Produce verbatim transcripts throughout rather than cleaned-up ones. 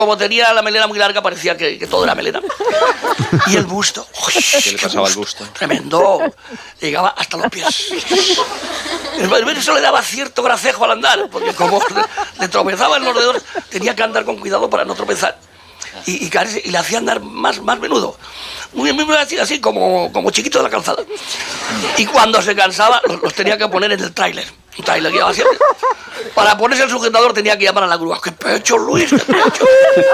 Como tenía la melena muy larga, parecía que, que todo era melena. Y el busto. Uy, ¿Qué le pasaba al busto? Tremendo. Llegaba hasta los pies. Eso le daba cierto gracejo al andar, porque como le, le tropezaba en los dedos, tenía que andar con cuidado para no tropezar. Y, y, caerse, y le hacía andar más, más menudo. Muy, muy así, así como, como chiquito de la calzada. Y cuando se cansaba, los, los tenía que poner en el tráiler. Un tráiler que iba siempre. Para ponerse el sujetador tenía que llamar a la grúa. ¡Qué pecho, Luis! ¡Qué pecho!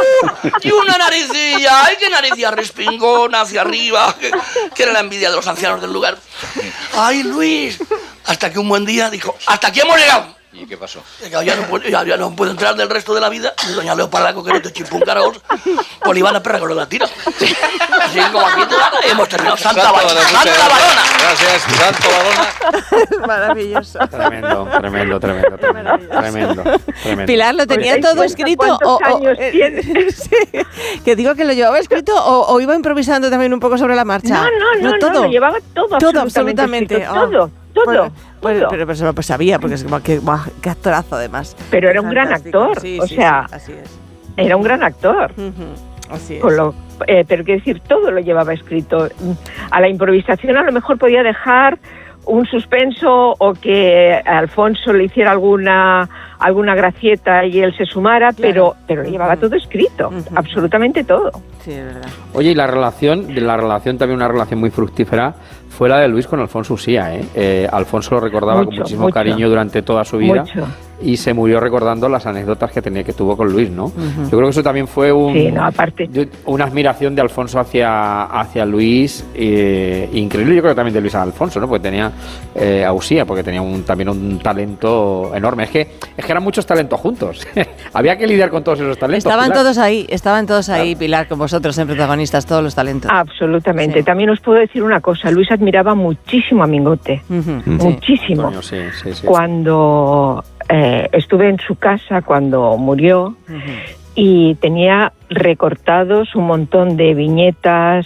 Y una naricilla, ¡ay, qué naricilla respingona hacia arriba! Que, que era la envidia de los ancianos del lugar. ¡Ay, Luis! Hasta que un buen día dijo, ¡hasta aquí hemos llegado! ¿Y qué pasó? Ya no, puedo, ya, ya no puedo entrar del resto de la vida. Y doña Leoparda Coquereto Chimpún Caraos, Polivana Perra con la tira. Así como aquí hemos terminado. Santa, Santo, Santa, Santa Barona. Gracias, Santo Barona. Maravilloso. Tremendo, tremendo, tremendo, tremendo, tremendo, tremendo. Pilar, ¿lo tenía todo escrito? ¿Cuántos o, años eh, tiene? Sí, que digo que lo llevaba escrito o, o iba improvisando también un poco sobre la marcha. No, no, no, no, todo. lo llevaba todo, Todo, absolutamente. absolutamente. Escrito, Oh. todo, todo. Pues, pues, todo. pero, pero, pues sabía, porque es como que, guau, qué actorazo además. Pero era un gran Fantástico. actor, Sí, o sí, sea, sí, así es. era un gran actor. Uh-huh. Así es. Con lo, eh, pero quiero decir, todo lo llevaba escrito. A la improvisación a lo mejor podía dejar un suspenso o que Alfonso le hiciera alguna alguna gracieta y él se sumara, claro. pero pero lo llevaba uh-huh. todo escrito, uh-huh. absolutamente todo. Sí, es verdad. Oye, y la relación, la relación también una relación muy fructífera fue la de Luis con Alfonso Usía, ¿eh? eh Alfonso lo recordaba mucho, con muchísimo mucho. cariño durante toda su vida. Mucho. Y se murió recordando las anécdotas que tenía que tuvo con Luis, ¿no? Uh-huh. Yo creo que eso también fue un, sí, no, aparte. una admiración de Alfonso hacia, hacia Luis, eh, increíble. Yo creo que también de Luis a Alfonso, ¿no? Porque tenía eh, a Usía, porque tenía un, también un talento enorme. Es que, es que eran muchos talentos juntos. Había que lidiar con todos esos talentos. Estaban Pilar. todos ahí, estaban todos ahí, claro. Pilar, con vosotros en protagonistas, todos los talentos. Absolutamente. Sí. También os puedo decir una cosa. Luis admiraba muchísimo a Mingote. Uh-huh. Muchísimo. Antonio, sí, sí, sí, Cuando eh, estuve en su casa, cuando murió, uh-huh. y tenía recortados un montón de viñetas,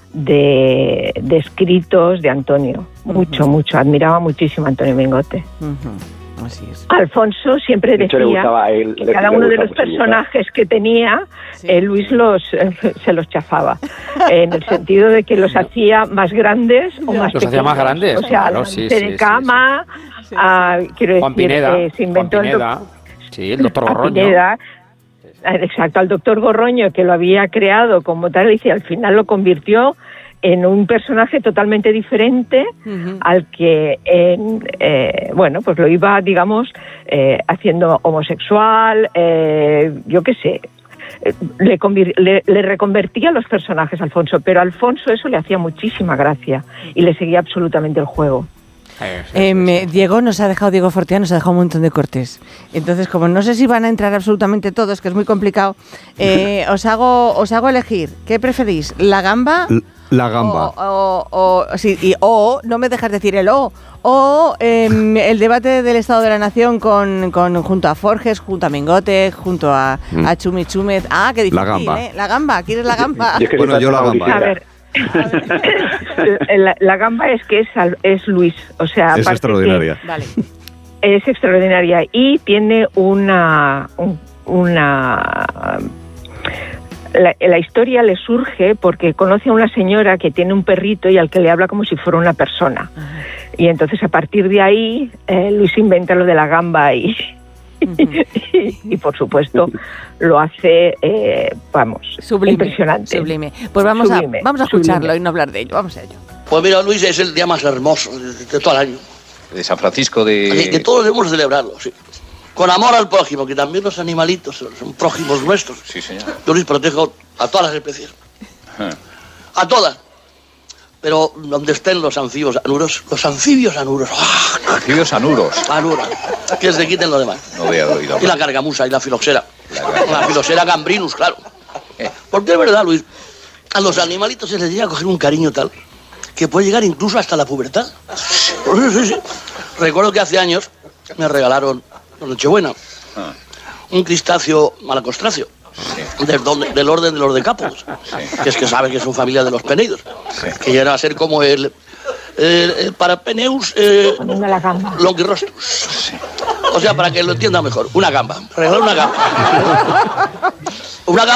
de, de escritos de Antonio. Uh-huh. Mucho, mucho. Admiraba muchísimo a Antonio Mingote. Uh-huh. Así es. Alfonso siempre decía él, que cada uno de los personajes que tenía, sí. eh, Luis los eh, se los chafaba, en el sentido de que los hacía más grandes o más los pequeños. hacía más grandes. O sea, claro, la sí, de sí, cama, sí, sí. A, quiero Juan decir, Pineda, eh, se inventó Juan Pineda, el doc- sí, el doctor Gorroño. Pineda, exacto, al doctor Gorroño, que lo había creado como tal, y al final lo convirtió en un personaje totalmente diferente uh-huh. al que, en, eh, bueno, pues lo iba, digamos, eh, haciendo homosexual, eh, yo qué sé, le, convir- le, le reconvertía los personajes a Alfonso, pero a Alfonso eso le hacía muchísima gracia y le seguía absolutamente el juego. Eh, me, Diego nos ha dejado, Diego Fortea nos ha dejado un montón de cortes. Entonces, como no sé si van a entrar absolutamente todos, que es muy complicado, eh, os hago os hago elegir. ¿Qué preferís? ¿La gamba? La gamba. O, o, o, sí, y, o no me dejas decir el o. O eh, el debate del Estado de la Nación con, con junto a Forges, junto a Mingote, junto a, mm. a Chumi Chúmez. Ah, qué difícil, la gamba. ¿eh? La gamba, ¿quieres la gamba? Yo bueno, yo la gamba. A ver. la, la gamba es que es, es Luis, o sea, es extraordinaria. Vale. Es extraordinaria y tiene una una la, la historia le surge porque conoce a una señora que tiene un perrito y al que le habla como si fuera una persona. Ajá. Y entonces a partir de ahí eh, Luis inventa lo de la gamba y Uh-huh. y, y por supuesto lo hace eh, vamos sublime, impresionante sublime. Pues vamos sublime, a vamos a escucharlo sublime. Y no hablar de ello, vamos a ello. Pues mira, Luis, es el día más hermoso de, de todo el año, de San Francisco de... Así que todos debemos celebrarlo, sí, con amor al prójimo, que también los animalitos son, son prójimos nuestros. Sí, señor. Yo, Luis, protejo a todas las especies, uh-huh. a todas. Pero donde estén los anfibios anuros, los anfibios anuros. ¡Oh! Anfibios anuros. Anuros. Que se quiten los demás. No había oído hablar. Y la cargamusa y la filoxera. La, la filoxera gambrinus, claro. Porque es verdad, Luis, a los animalitos se les llega a coger un cariño tal que puede llegar incluso hasta la pubertad. Sí, sí, sí. Recuerdo que hace años me regalaron, en Nochebuena, ah. un crustáceo malacostráceo. Sí. Del, del orden de los decápodos, sí. que es que saben que son familia de los peneidos, sí. que llega a ser como el, el, el Parapeneus eh, longirostrum. Sí. O sea, para que lo entienda mejor, una gamba, regalar una gamba. Una